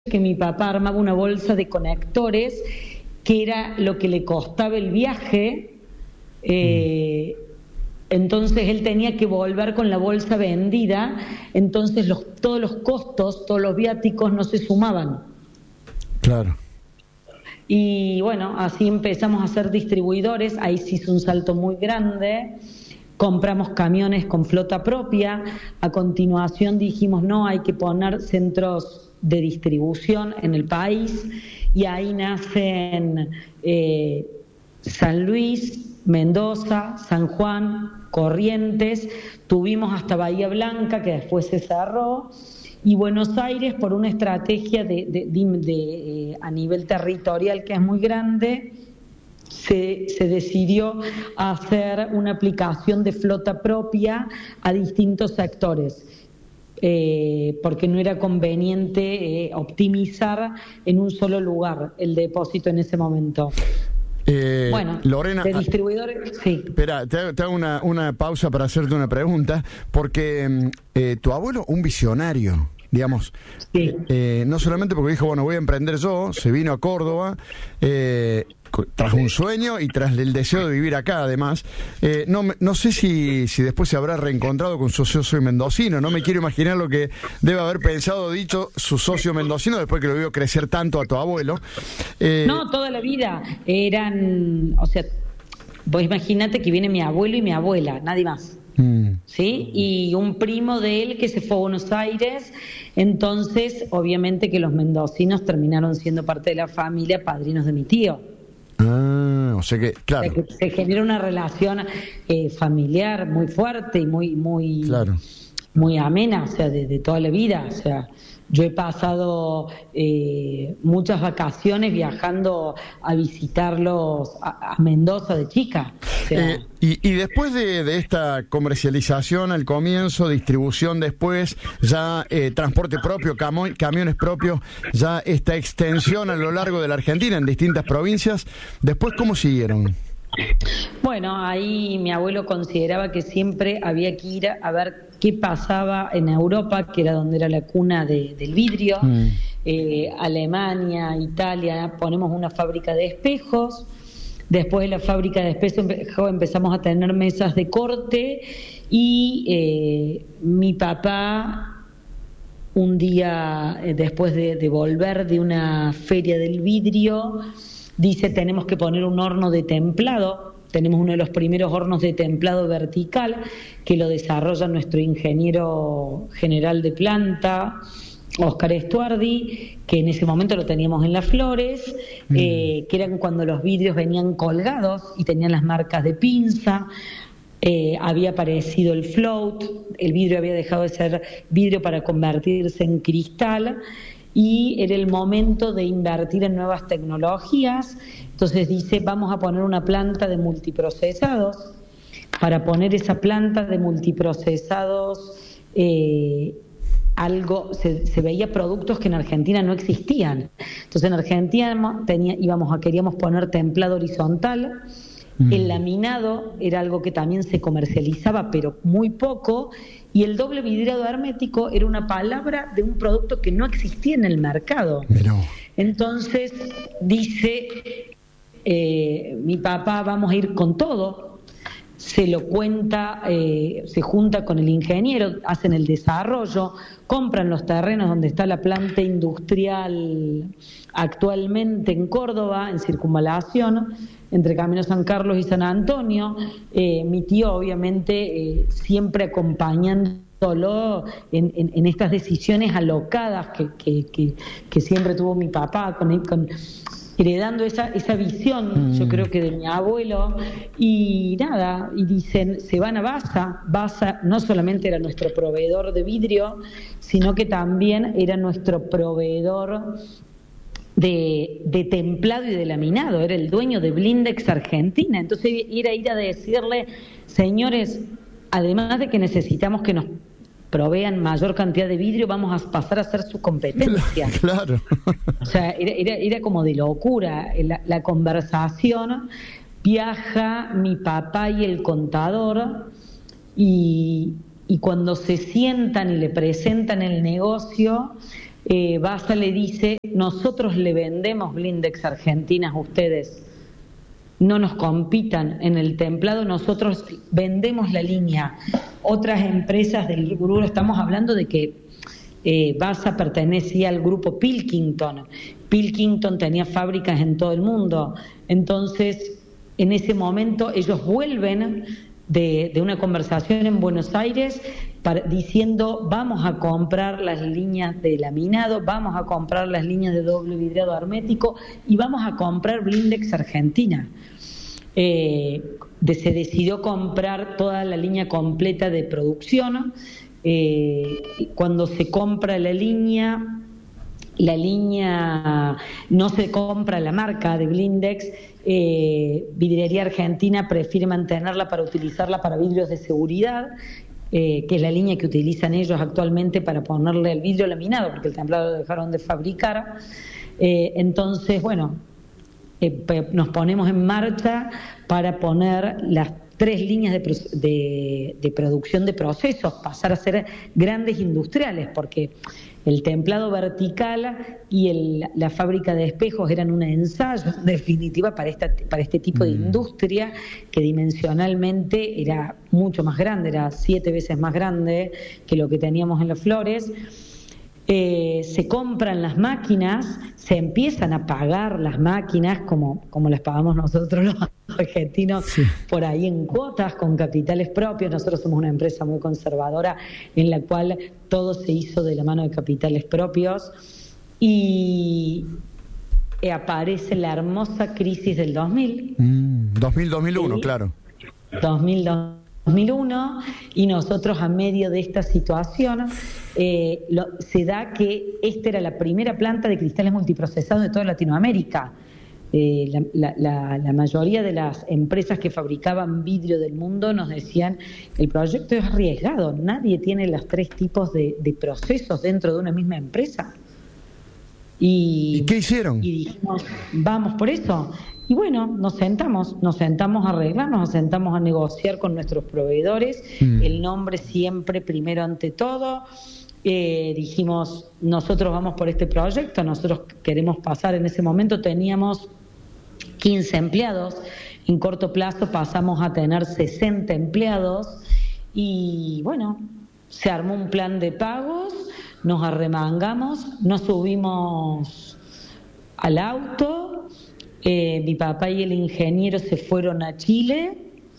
que mi papá armaba una bolsa de conectores, que era lo que le costaba el viaje. Entonces él tenía que volver con la bolsa vendida, entonces todos los costos, todos los viáticos no se sumaban. Claro. Y bueno, así empezamos a ser distribuidores. Ahí se hizo un salto muy grande. Compramos camiones con flota propia. A continuación dijimos, no, hay que poner centros de distribución en el país. Y ahí nacen San Luis, Mendoza, San Juan, Corrientes. Tuvimos hasta Bahía Blanca, que después se cerró. Y Buenos Aires, por una estrategia a nivel territorial que es muy grande, se decidió hacer una aplicación de flota propia a distintos sectores, porque no era conveniente optimizar en un solo lugar el depósito en ese momento. Bueno, Lorena, de distribuidores, sí. Espera, te hago una pausa para hacerte una pregunta, porque tu abuelo, un visionario, digamos, Sí. No solamente porque dijo, bueno, voy a emprender yo, se vino a Córdoba, tras un sueño y tras el deseo de vivir acá, además. No sé si después se habrá reencontrado con su socio mendocino. No me quiero imaginar lo que debe haber pensado o dicho su socio mendocino después que lo vio crecer tanto a tu abuelo. No, toda la vida eran, o sea, vos imaginate que viene mi abuelo y mi abuela, nadie más. ¿Sí? Y un primo de él que se fue a Buenos Aires. Entonces, obviamente que los mendocinos terminaron siendo parte de la familia, padrinos de mi tío. O sea que, claro. O sea que se genera una relación familiar muy fuerte y muy claro, muy amena, o sea, de toda la vida. O sea, yo he pasado muchas vacaciones viajando a visitarlos a Mendoza de chica. O sea, y después de esta comercialización al comienzo, distribución después, ya transporte propio, camiones propios, ya esta extensión a lo largo de la Argentina en distintas provincias, después, ¿cómo siguieron? Bueno, ahí mi abuelo consideraba que siempre había que ir a ver qué pasaba en Europa, que era donde era la cuna del vidrio. Alemania, Italia, ponemos una fábrica de espejos. Después de la fábrica de espejos empezamos a tener mesas de corte y mi papá, un día después de volver de una feria del vidrio, dice, tenemos que poner un horno de templado. Tenemos uno de los primeros hornos de templado vertical que lo desarrolla nuestro ingeniero general de planta, Oscar Estuardi, que en ese momento lo teníamos en Las Flores, que eran cuando los vidrios venían colgados y tenían las marcas de pinza. Había aparecido el float, el vidrio había dejado de ser vidrio para convertirse en cristal, y era el momento de invertir en nuevas tecnologías. Entonces dice, vamos a poner una planta de multiprocesados. Para poner esa planta de multiprocesados, se veía productos que en Argentina no existían. Entonces en Argentina queríamos poner templado horizontal. El laminado era algo que también se comercializaba, pero muy poco, y el doble vidriado hermético era una palabra de un producto que no existía en el mercado. Pero... Entonces dice mi papá, vamos a ir con todo. Se lo cuenta, se junta con el ingeniero, hacen el desarrollo, compran los terrenos donde está la planta industrial actualmente en Córdoba, en Circunvalación, entre Camino San Carlos y San Antonio. Mi tío, obviamente, siempre acompañándolo en estas decisiones alocadas que siempre tuvo mi papá, heredando esa visión, yo creo que de mi abuelo. Y nada, y dicen, se van a Basa. Basa no solamente era nuestro proveedor de vidrio, sino que también era nuestro proveedor de templado y de laminado, era el dueño de Blindex Argentina. Entonces era ir a decirle, señores, además de que necesitamos que nos provean mayor cantidad de vidrio, vamos a pasar a ser su competencia. Claro. O sea, era como de locura. La conversación, viaja mi papá y el contador, y cuando se sientan y le presentan el negocio, Basa le dice, nosotros le vendemos blindex argentinas a ustedes, no nos compitan en el templado, nosotros vendemos la línea. Otras empresas del rubro, estamos hablando de que Basa pertenecía al grupo Pilkington. Pilkington tenía fábricas en todo el mundo. Entonces, en ese momento ellos vuelven de una conversación en Buenos Aires diciendo, vamos a comprar las líneas de laminado, vamos a comprar las líneas de doble vidriado hermético y vamos a comprar blindex Argentina. Se decidió comprar toda la línea completa de producción. Cuando se compra la línea no se compra la marca de blindex. Vidriería Argentina prefiere mantenerla para utilizarla para vidrios de seguridad, que es la línea que utilizan ellos actualmente para ponerle el vidrio laminado, porque el templado lo dejaron de fabricar. Entonces, bueno, nos ponemos en marcha para poner las 3 líneas de producción de procesos, pasar a ser grandes industriales, porque el templado vertical y la fábrica de espejos eran un ensayo, en definitiva, para este tipo de industria, que dimensionalmente era mucho más grande, era 7 veces más grande que lo que teníamos en Las Flores. Se compran las máquinas, se empiezan a pagar las máquinas como las pagamos nosotros los argentinos, sí, por ahí en cuotas, con capitales propios. Nosotros somos una empresa muy conservadora en la cual todo se hizo de la mano de capitales propios, y aparece la hermosa crisis del 2000. 2001, ¿sí? Claro. 2001, y nosotros a medio de esta situación se da que esta era la primera planta de cristales multiprocesados de toda Latinoamérica. La mayoría de las empresas que fabricaban vidrio del mundo nos decían que el proyecto es arriesgado, nadie tiene los 3 tipos de procesos dentro de una misma empresa. ¿Y qué hicieron? Y dijimos, vamos por eso. Y bueno, nos sentamos a arreglarnos, nos sentamos a negociar con nuestros proveedores, el nombre siempre primero ante todo. Dijimos, nosotros vamos por este proyecto, nosotros queremos pasar. En ese momento teníamos 15 empleados, en corto plazo pasamos a tener 60 empleados, y bueno, se armó un plan de pagos, nos arremangamos, nos subimos al auto. Mi papá y el ingeniero se fueron a Chile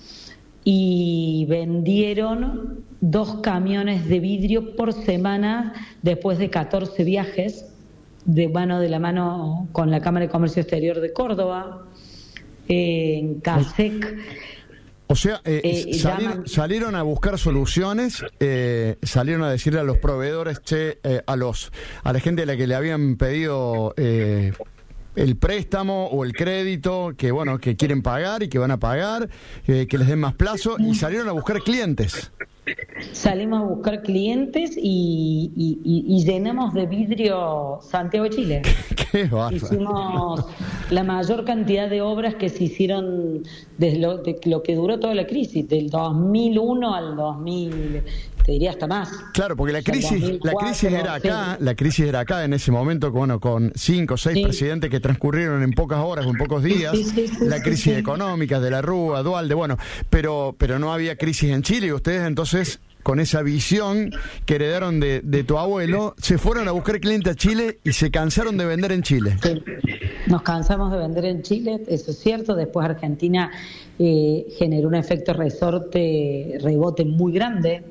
y vendieron 2 camiones de vidrio por semana después de 14 viajes de la mano con la Cámara de Comercio Exterior de Córdoba, en CASEC. O sea, salieron a buscar soluciones, salieron a decirle a los proveedores, a la gente a la que le habían pedido el préstamo o el crédito, que bueno, que quieren pagar y que van a pagar, que les den más plazo, y salieron a buscar clientes. Salimos a buscar clientes y llenamos de vidrio Santiago de Chile. Qué bárbaro. Hicimos la mayor cantidad de obras que se hicieron desde lo que duró toda la crisis, del 2001 al 2000, te diría hasta más. Claro, porque la crisis era acá en ese momento, con 5 o 6 presidentes que transcurrieron en pocas horas o en pocos días, la crisis económica de la Rúa, Duhalde, pero no había crisis en Chile, y ustedes entonces, con esa visión que heredaron de tu abuelo, se fueron a buscar clientes a Chile y se cansaron de vender en Chile. Sí. Nos cansamos de vender en Chile, eso es cierto. Después Argentina generó un efecto rebote muy grande.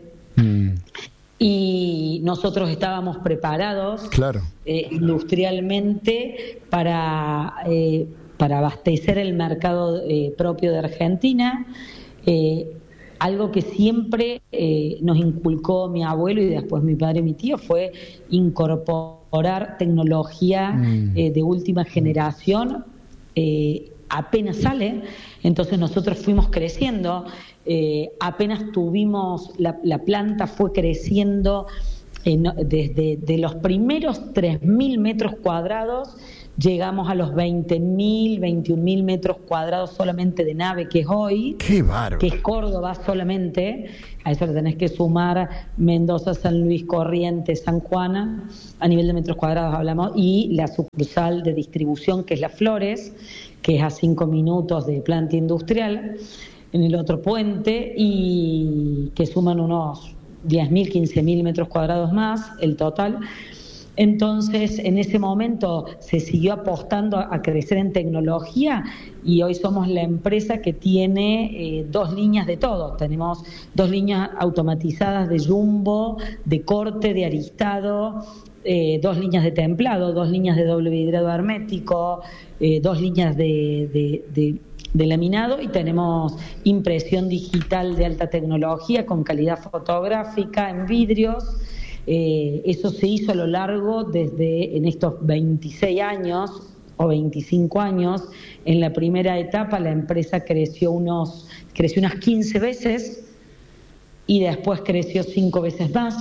Y nosotros estábamos preparados, claro, industrialmente para abastecer el mercado propio de Argentina. Algo que siempre nos inculcó mi abuelo y después mi padre y mi tío fue incorporar tecnología de última generación apenas sale. Entonces nosotros fuimos creciendo, apenas tuvimos, la planta fue creciendo desde los primeros 3.000 metros cuadrados llegamos a los 20.000, 21.000 metros cuadrados solamente de nave, que es hoy. ¡Qué bárbaro! Que es Córdoba solamente. A eso le tenés que sumar Mendoza, San Luis, Corrientes, San Juan, a nivel de metros cuadrados hablamos, y la sucursal de distribución, que es Las Flores, que es a 5 minutos de planta industrial, en el otro puente, y que suman unos 10.000, 15.000 metros cuadrados más, el total. Entonces, en ese momento se siguió apostando a crecer en tecnología y hoy somos la empresa que tiene 2 líneas de todo. Tenemos 2 líneas automatizadas de jumbo, de corte, de aristado, 2 líneas de templado, 2 líneas de doble vidriado hermético, 2 líneas de laminado, y tenemos impresión digital de alta tecnología con calidad fotográfica en vidrios. Eso se hizo a lo largo en estos 26 años o 25 años. En la primera etapa la empresa creció unas 15 veces y después creció 5 veces más.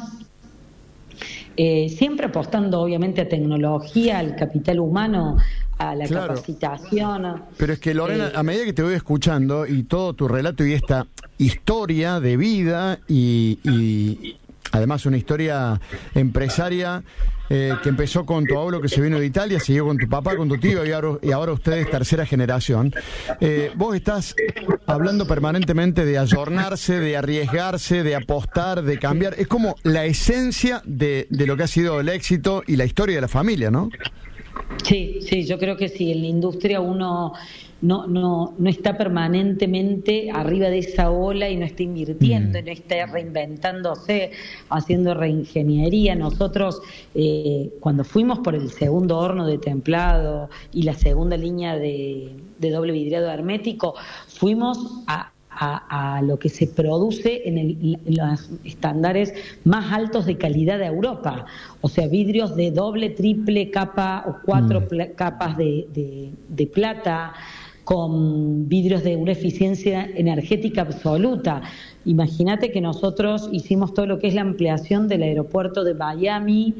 Siempre apostando obviamente a tecnología, al capital humano, a la capacitación. Pero es que, Lorena, a medida que te voy escuchando y todo tu relato y esta historia de vida y además una historia empresaria que empezó con tu abuelo que se vino de Italia, siguió con tu papá, con tu tío y ahora ustedes tercera generación. Vos estás hablando permanentemente de ayornarse, de arriesgarse, de apostar, de cambiar. Es como la esencia de lo que ha sido el éxito y la historia de la familia, ¿no? Sí, yo creo que sí. En la industria uno no está permanentemente arriba de esa ola y no está invirtiendo, no está reinventándose, haciendo reingeniería. Nosotros, cuando fuimos por el segundo horno de templado y la segunda línea de doble vidriado hermético, fuimos a lo que se produce en los estándares más altos de calidad de Europa, o sea, vidrios de doble, triple capa o 4 capas de plata, con vidrios de una eficiencia energética absoluta. Imagínate que nosotros hicimos todo lo que es la ampliación del aeropuerto de Miami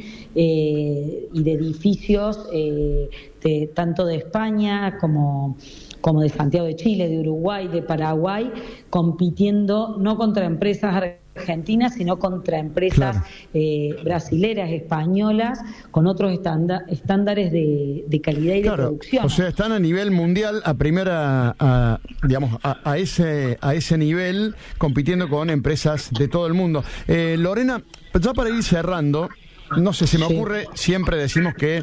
y de edificios tanto de España como de Santiago de Chile, de Uruguay, de Paraguay, compitiendo no contra empresas argentinas, sino contra empresas brasileras, españolas, con otros estándares de calidad y de producción. O sea, están a nivel mundial, a ese nivel, compitiendo con empresas de todo el mundo. Lorena, ya para ir cerrando, no sé, se me ocurre, siempre decimos que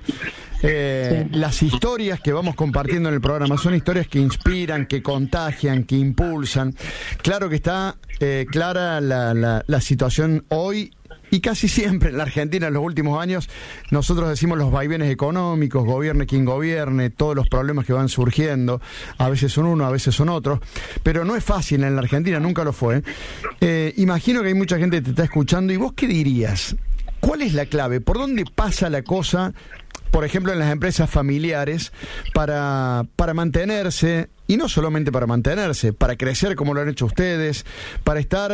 las historias que vamos compartiendo en el programa son historias que inspiran, que contagian, que impulsan. Claro que está clara la situación hoy y casi siempre en la Argentina en los últimos años. Nosotros decimos los vaivenes económicos, gobierne quien gobierne, todos los problemas que van surgiendo, a veces son uno, a veces son otros, pero no es fácil en la Argentina, nunca lo fue. Imagino que hay mucha gente que te está escuchando, y vos ¿qué dirías? ¿Cuál es la clave? ¿Por dónde pasa la cosa, por ejemplo, en las empresas familiares, para mantenerse, y no solamente para mantenerse, para crecer como lo han hecho ustedes, para estar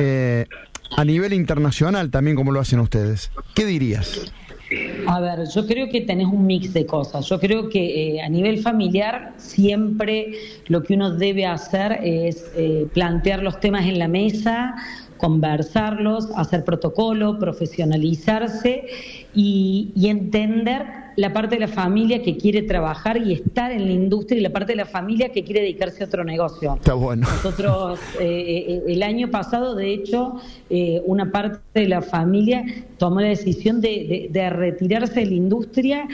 a nivel internacional también como lo hacen ustedes? ¿Qué dirías? A ver, yo creo que tenés un mix de cosas. Yo creo que a nivel familiar siempre lo que uno debe hacer es plantear los temas en la mesa, conversarlos, hacer protocolo, profesionalizarse y entender la parte de la familia que quiere trabajar y estar en la industria y la parte de la familia que quiere dedicarse a otro negocio. Está bueno. Nosotros el año pasado, de hecho, una parte de la familia tomó la decisión de retirarse de la industria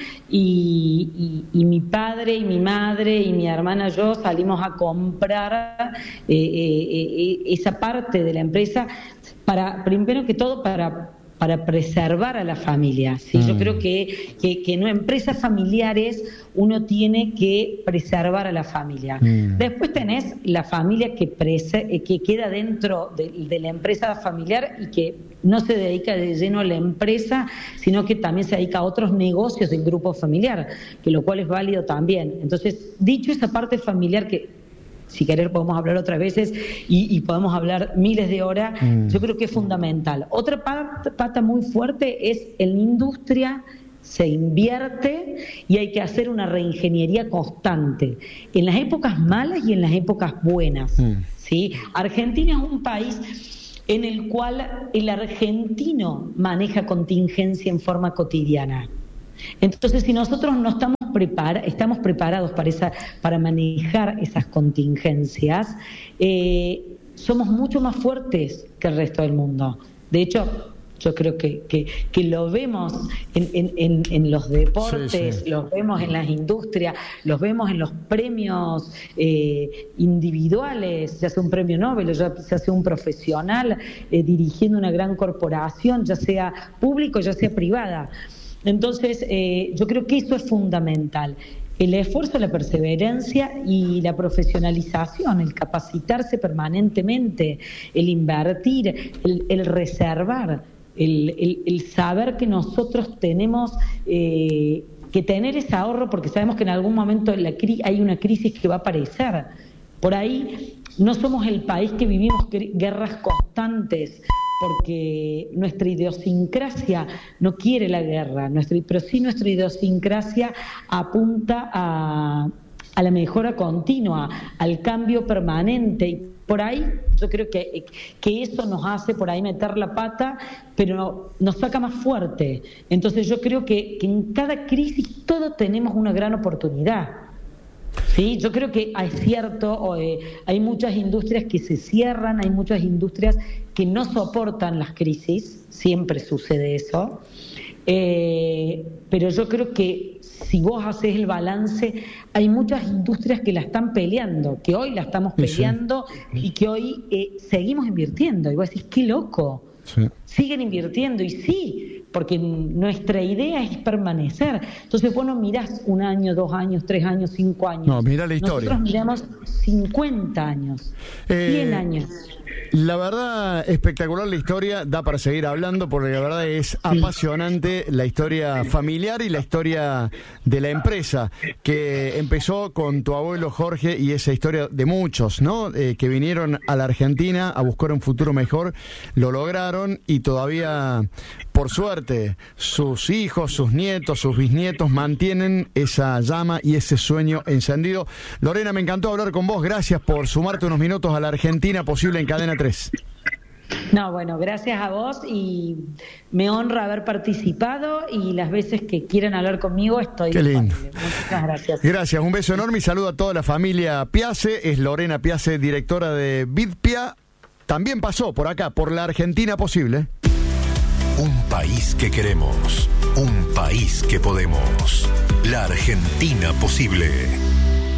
y mi padre y mi madre y mi hermana y yo salimos a comprar esa parte de la empresa primero que todo para preservar a la familia, ¿sí? Yo creo que en empresas familiares uno tiene que preservar a la familia. Después tenés la familia que queda dentro de la empresa familiar y que no se dedica de lleno a la empresa, sino que también se dedica a otros negocios del grupo familiar, que lo cual es válido también. Entonces, dicho esa parte familiar que si querer podemos hablar otras veces y podemos hablar miles de horas, yo creo que es fundamental. Otra pata muy fuerte es en la industria se invierte y hay que hacer una reingeniería constante, en las épocas malas y en las épocas buenas. ¿Sí? Argentina es un país en el cual el argentino maneja contingencia en forma cotidiana. Entonces, si nosotros no estamos preparados para manejar esas contingencias, somos mucho más fuertes que el resto del mundo. De hecho, yo creo que lo vemos en los deportes, sí. Los vemos en las industrias, los vemos en los premios individuales, ya sea un premio Nobel, ya sea un profesional dirigiendo una gran corporación, ya sea público, ya sea privada. Entonces, yo creo que eso es fundamental. El esfuerzo, la perseverancia y la profesionalización, el capacitarse permanentemente, el invertir, el reservar, el saber que nosotros tenemos que tener ese ahorro, porque sabemos que en algún momento hay una crisis que va a aparecer. Por ahí no somos el país que vivimos guerras constantes, porque nuestra idiosincrasia no quiere la guerra, pero sí nuestra idiosincrasia apunta a la mejora continua, al cambio permanente. Y por ahí yo creo que eso nos hace por ahí meter la pata, pero nos saca más fuerte. Entonces yo creo que en cada crisis todos tenemos una gran oportunidad. Sí, yo creo que es cierto, hay muchas industrias que se cierran, hay muchas industrias que no soportan las crisis, siempre sucede eso, pero yo creo que si vos haces el balance, hay muchas industrias que la están peleando, que hoy la estamos peleando y que hoy seguimos invirtiendo, y vos decís, qué loco. Sí. Siguen invirtiendo, y sí, porque nuestra idea es permanecer. Entonces vos no mirás 1 año, 2 años, 3 años, 5 años. No, mirá la historia. Nosotros miramos 50 años, 100 años. La verdad, espectacular la historia, da para seguir hablando, porque la verdad es apasionante la historia familiar y la historia de la empresa, que empezó con tu abuelo Jorge, y esa historia de muchos, ¿no? Que vinieron a la Argentina a buscar un futuro mejor, lo lograron, y todavía, por suerte, sus hijos, sus nietos, sus bisnietos mantienen esa llama y ese sueño encendido. Lorena, me encantó hablar con vos, gracias por sumarte unos minutos a la Argentina Posible en Cadena 3. No, bueno, gracias a vos, y me honra haber participado, y las veces que quieran hablar conmigo estoy disponible. Qué lindo. Muchas gracias. Gracias, un beso enorme y saludo a toda la familia Piace. Es Lorena Piace, directora de Vidpia. También pasó por acá, por la Argentina Posible. Un país que queremos, un país que podemos. La Argentina Posible.